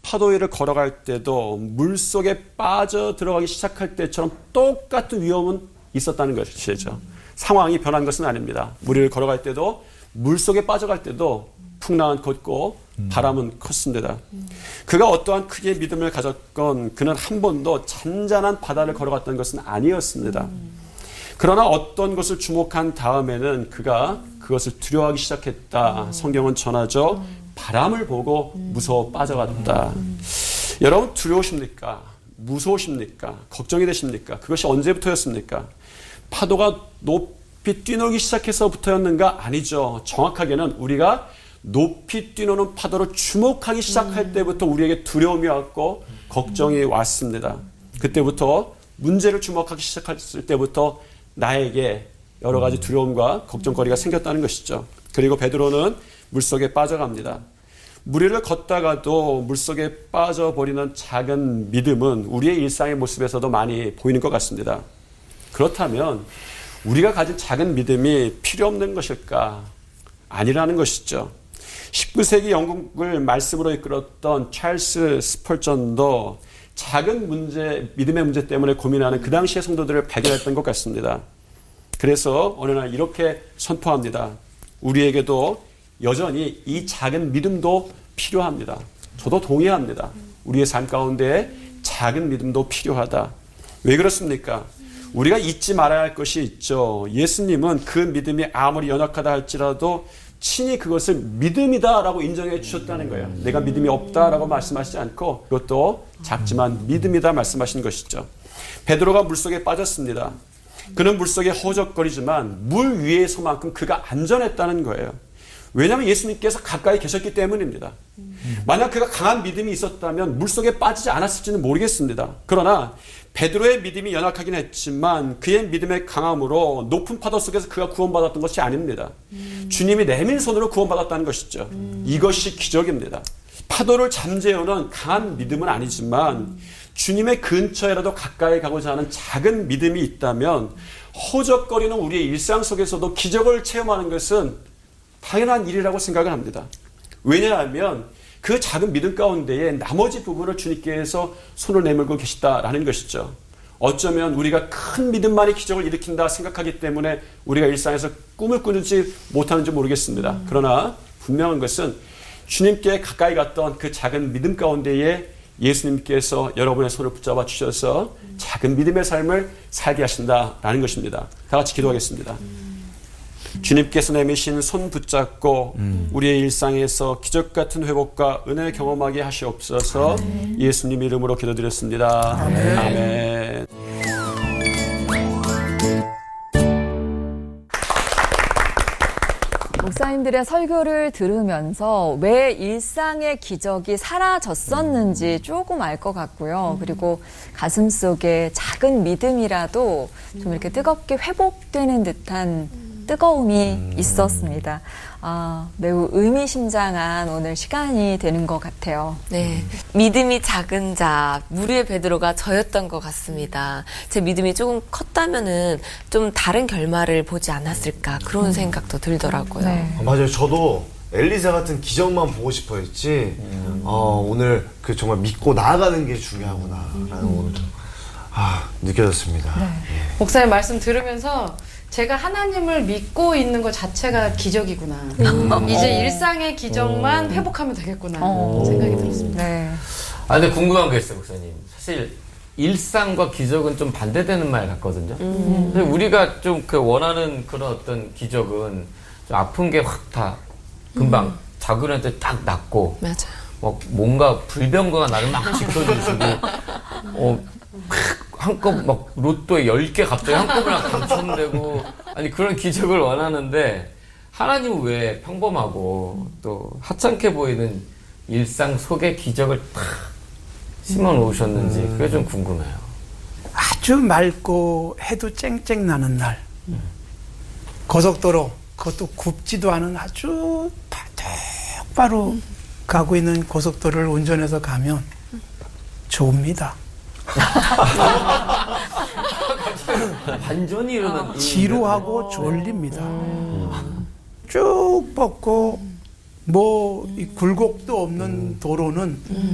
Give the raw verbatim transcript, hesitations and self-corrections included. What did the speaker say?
파도 위를 걸어갈 때도 물속에 빠져 들어가기 시작할 때처럼 똑같은 위험은 있었다는 것이죠. 상황이 변한 것은 아닙니다. 물 위를 걸어갈 때도 물속에 빠져갈 때도 풍랑은 컸고 바람은 컸습니다. 그가 어떠한 크기의 믿음을 가졌건 그는 한 번도 잔잔한 바다를 걸어갔던 것은 아니었습니다. 그러나 어떤 것을 주목한 다음에는 그가 그것을 두려워하기 시작했다. 성경은 전하죠. 바람을 보고 무서워 빠져갔다. 여러분 두려우십니까? 무서우십니까? 걱정이 되십니까? 그것이 언제부터였습니까? 파도가 높이 뛰놀기 시작해서부터였는가? 아니죠. 정확하게는 우리가 높이 뛰노는 파도를 주목하기 시작할 때부터 우리에게 두려움이 왔고 걱정이 왔습니다. 그때부터 문제를 주목하기 시작했을 때부터 나에게 여러 가지 두려움과 걱정거리가 생겼다는 것이죠. 그리고 베드로는 물속에 빠져갑니다. 물 위를 걷다가도 물속에 빠져버리는 작은 믿음은 우리의 일상의 모습에서도 많이 보이는 것 같습니다. 그렇다면 우리가 가진 작은 믿음이 필요 없는 것일까? 아니라는 것이죠. 십구 세기 영국을 말씀으로 이끌었던 찰스 스펄전도 작은 문제, 믿음의 문제 때문에 고민하는 그 당시의 성도들을 발견했던 것 같습니다. 그래서 어느 날 이렇게 선포합니다. 우리에게도 여전히 이 작은 믿음도 필요합니다. 저도 동의합니다. 우리의 삶 가운데 작은 믿음도 필요하다. 왜 그렇습니까? 우리가 잊지 말아야 할 것이 있죠. 예수님은 그 믿음이 아무리 연약하다 할지라도 친히 그것을 믿음이다라고 인정해 주셨다는 거예요. 내가 믿음이 없다라고 말씀하시지 않고 그것도 작지만 믿음이다 말씀하신 것이죠. 베드로가 물속에 빠졌습니다. 그는 물속에 허우적거리지만 물 위에서만큼 그가 안전했다는 거예요. 왜냐하면 예수님께서 가까이 계셨기 때문입니다. 만약 그가 강한 믿음이 있었다면 물속에 빠지지 않았을지는 모르겠습니다. 그러나 베드로의 믿음이 연약하긴 했지만 그의 믿음의 강함으로 높은 파도 속에서 그가 구원받았던 것이 아닙니다. 음. 주님이 내민 손으로 구원받았다는 것이죠. 음. 이것이 기적입니다. 파도를 잠재우는 강한 믿음은 아니지만 음. 주님의 근처에라도 가까이 가고자 하는 작은 믿음이 있다면 허우적거리는 우리의 일상 속에서도 기적을 체험하는 것은 당연한 일이라고 생각을 합니다. 왜냐하면 그 작은 믿음 가운데에 나머지 부분을 주님께서 손을 내밀고 계시다라는 것이죠. 어쩌면 우리가 큰 믿음만이 기적을 일으킨다 생각하기 때문에 우리가 일상에서 꿈을 꾸는지 못하는지 모르겠습니다. 음. 그러나 분명한 것은 주님께 가까이 갔던 그 작은 믿음 가운데에 예수님께서 여러분의 손을 붙잡아 주셔서 음. 작은 믿음의 삶을 살게 하신다라는 것입니다. 다 같이 기도하겠습니다. 음. 주님께서 내미신 손 붙잡고 음. 우리의 일상에서 기적 같은 회복과 은혜 경험하게 하시옵소서. 아멘. 예수님 이름으로 기도드렸습니다. 아멘. 아멘. 목사님들의 설교를 들으면서 왜 일상의 기적이 사라졌었는지 조금 알 것 같고요. 그리고 가슴 속에 작은 믿음이라도 좀 이렇게 뜨겁게 회복되는 듯한 뜨거움이 음. 있었습니다. 아, 매우 의미심장한 오늘 시간이 되는 것 같아요. 네, 믿음이 작은 자, 무리의 베드로가 저였던 것 같습니다. 제 믿음이 조금 컸다면은 좀 다른 결말을 보지 않았을까 그런 음. 생각도 들더라고요. 네. 아, 맞아요. 저도 엘리사 같은 기적만 보고 싶어 했지 음. 어, 오늘 그 정말 믿고 나아가는 게 중요하구나라는 음. 오늘 좀 아, 느껴졌습니다. 네. 예. 목사님 말씀 들으면서 제가 하나님을 믿고 있는 것 자체가 기적이구나. 음. 이제 일상의 기적만 오. 회복하면 되겠구나 오. 생각이 들었습니다. 네. 아, 근데 궁금한 게 있어요, 목사님. 사실 일상과 기적은 좀 반대되는 말 같거든요. 음. 근데 우리가 좀 그 원하는 그런 어떤 기적은 좀 아픈 게 확 다 금방 음. 자그한테 딱 낫고, 맞아. 뭐 뭔가 불병거가 나를 막 지켜주시고, 어. 한꺼번에 막 로또에 열 개 갑자기 한꺼번에 당첨되고 아니 그런 기적을 원하는데 하나님은 왜 평범하고 또 하찮게 보이는 일상 속에 기적을 탁 심어 놓으셨는지 그게 좀 궁금해요. 아주 맑고 해도 쨍쨍 나는 날 음. 고속도로 그것도 굽지도 않은 아주 똑바로 음. 가고 있는 고속도로를 운전해서 가면 좋습니다. 반전이 일어난 아, 지루하고 졸립니다. 음. 쭉 뻗고 뭐 이 굴곡도 없는 도로는 음.